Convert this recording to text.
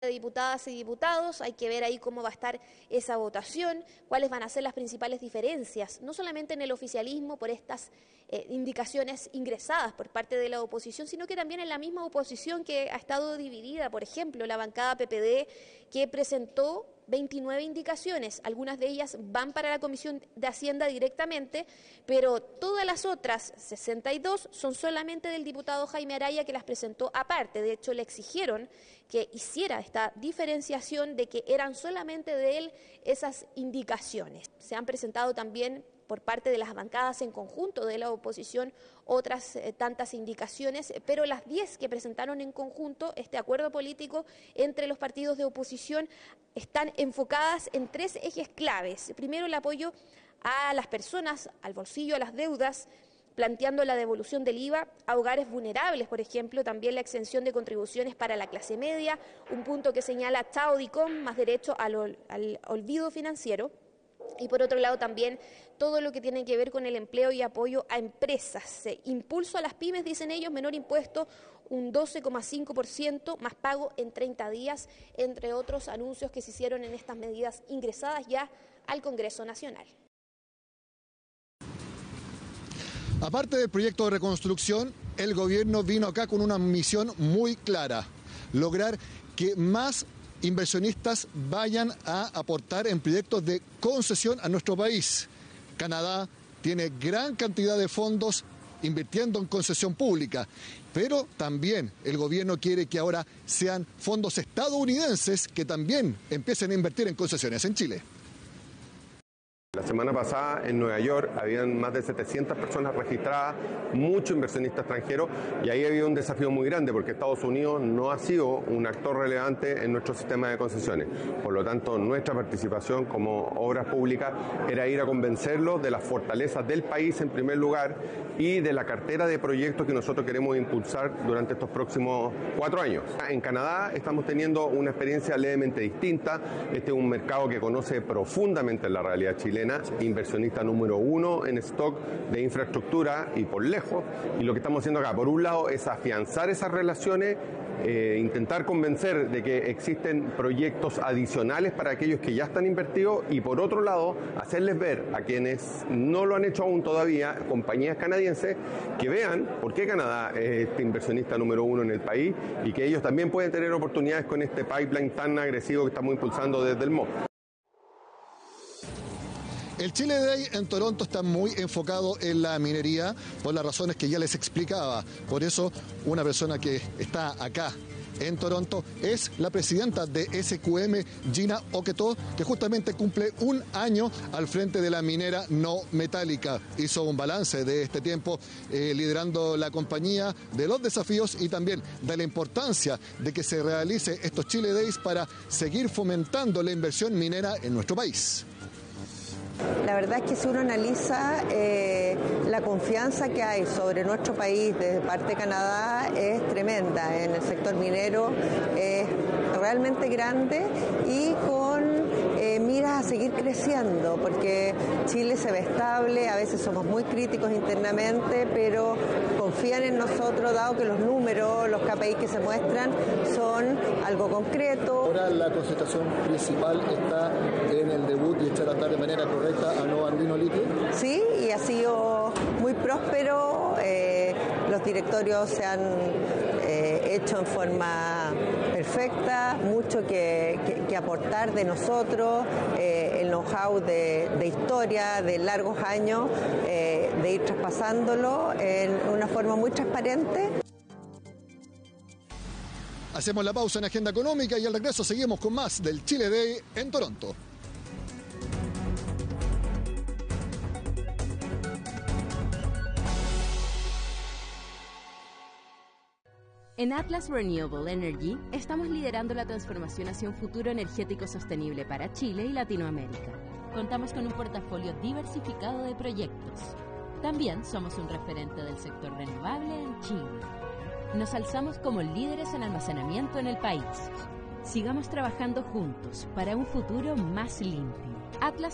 de diputadas y diputados. Hay que ver ahí cómo va a estar esa votación, cuáles van a ser las principales diferencias, no solamente en el oficialismo por estas indicaciones ingresadas por parte de la oposición, sino que también en la misma oposición que ha estado dividida. Por ejemplo, la bancada PPD, que presentó 29 indicaciones, algunas de ellas van para la Comisión de Hacienda directamente, pero todas las otras 62 son solamente del diputado Jaime Araya, que las presentó aparte. De hecho, le exigieron que hiciera esta diferenciación de que eran solamente de él esas indicaciones. Se han presentado también por parte de las bancadas en conjunto de la oposición otras tantas indicaciones, pero las 10 que presentaron en conjunto, este acuerdo político entre los partidos de oposición, están enfocadas en 3 ejes claves. Primero, el apoyo a las personas, al bolsillo, a las deudas, planteando la devolución del IVA a hogares vulnerables, por ejemplo, también la exención de contribuciones para la clase media, un punto que señala Chao Dicom, más derecho al olvido financiero. Y por otro lado también todo lo que tiene que ver con el empleo y apoyo a empresas. Impulso a las pymes, dicen ellos, menor impuesto, un 12,5%, más pago en 30 días, entre otros anuncios que se hicieron en estas medidas ingresadas ya al Congreso Nacional. Aparte del proyecto de reconstrucción, el gobierno vino acá con una misión muy clara: lograr que más inversionistas vayan a aportar en proyectos de concesión a nuestro país. Canadá tiene gran cantidad de fondos invirtiendo en concesión pública, pero también el gobierno quiere que ahora sean fondos estadounidenses que también empiecen a invertir en concesiones en Chile. La semana pasada en Nueva York habían más de 700 personas registradas, mucho inversionista extranjero, y ahí había un desafío muy grande porque Estados Unidos no ha sido un actor relevante en nuestro sistema de concesiones. Por lo tanto, nuestra participación como obras públicas era ir a convencerlos de las fortalezas del país en primer lugar y de la cartera de proyectos que nosotros queremos impulsar durante estos próximos 4 años. En Canadá estamos teniendo una experiencia levemente distinta. Este es un mercado que conoce profundamente la realidad chilena, inversionista número 1 en stock de infraestructura y por lejos, y lo que estamos haciendo acá, por un lado, es afianzar esas relaciones, intentar convencer de que existen proyectos adicionales para aquellos que ya están invertidos, y por otro lado, hacerles ver a quienes no lo han hecho aún todavía, compañías canadienses, que vean por qué Canadá es este inversionista número 1 en el país y que ellos también pueden tener oportunidades con este pipeline tan agresivo que estamos impulsando desde el MOP. El Chile Day en Toronto está muy enfocado en la minería por las razones que ya les explicaba. Por eso, una persona que está acá en Toronto es la presidenta de SQM, Gina Oquetó, que justamente cumple 1 año al frente de la minera no metálica. Hizo un balance de este tiempo liderando la compañía, de los desafíos y también de la importancia de que se realice estos Chile Days para seguir fomentando la inversión minera en nuestro país. La verdad es que si uno analiza la confianza que hay sobre nuestro país desde parte de Canadá es tremenda. En el sector minero es realmente grande y con miras a seguir creciendo, porque Chile se ve estable, a veces somos muy críticos internamente, pero confían en nosotros, dado que los números, los KPI que se muestran son algo concreto. Ahora la concentración principal está en el debut y echar a andar de manera correcta a Nova Andino Litio. Sí, y ha sido muy próspero, los directorios se han hecho en forma perfecta, mucho que aportar de nosotros, el know-how de historia, de largos años, de ir traspasándolo en una forma muy transparente. Hacemos la pausa en Agenda Económica y al regreso seguimos con más del Chile Day en Toronto. En Atlas Renewable Energy estamos liderando la transformación hacia un futuro energético sostenible para Chile y Latinoamérica. Contamos con un portafolio diversificado de proyectos. También somos un referente del sector renovable en Chile. Nos alzamos como líderes en almacenamiento en el país. Sigamos trabajando juntos para un futuro más limpio. Atlas